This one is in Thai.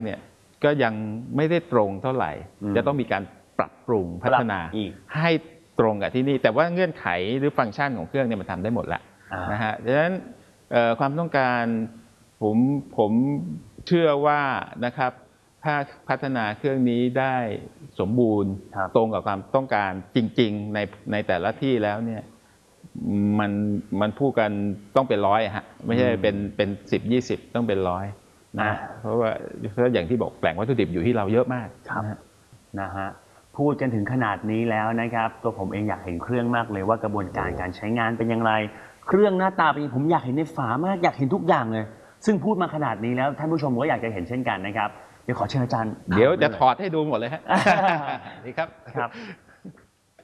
เนี่ยก็ยังไม่ได้ตรงเท่าไหร่จะต้องมีการปรับปรุงพัฒนาให้ตรงกับที่นี่แต่ว่าเงื่อนไขหรือฟังก์ชันของเครื่องเนี่ยมันทำได้หมดแล้วนะฮะดังนั้นความต้องการผมเชื่อว่านะครับถ้าพัฒนาเครื่องนี้ได้สมบูรณ์ตรงกับความต้องการจริงๆในแต่ละที่แล้วเนี่ยมันพูดกันต้องเป็นร้อยฮะไม่ใช่เป็น10-20ต้องเป็นร้อยนะเพราะว่าอย่างที่บอกแหล่งวัตถุดิบอยู่ที่เราเยอะมากนะฮะพูดกันถึงขนาดนี้แล้วนะครับตัวผมเองอยากเห็นเครื่องมากเลยว่ากระบวนการการใช้งานเป็นอย่างไรเครื่องหน้าตาเป็นผมอยากเห็นในฝามากอยากเห็นทุกอย่างเลยซึ่งพูดมาขนาดนี้แล้วท่านผู้ชมก็อยากจะเห็นเช่นกันนะครับเดี๋ยวขอเชิญอาจารย์เดี๋ยวจะถอดให้ดูหมดเลยฮะนี่ครับ